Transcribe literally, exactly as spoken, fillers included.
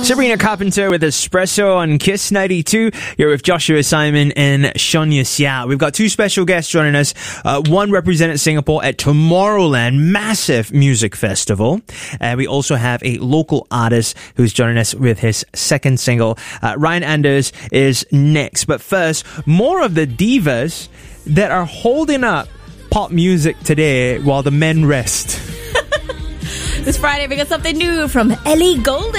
Sabrina Carpenter with Espresso on Kiss ninety-two. You're with Joshua Simon and Sonia Xia. We've got two special guests joining us. Uh, one represented Singapore at Tomorrowland, massive music festival. And we also have a local artist who's joining us with his second single. Uh, Ryan Anders is next. But first, more of the divas that are holding up pop music today while the men rest. This Friday, we got something new from Ellie Goulding.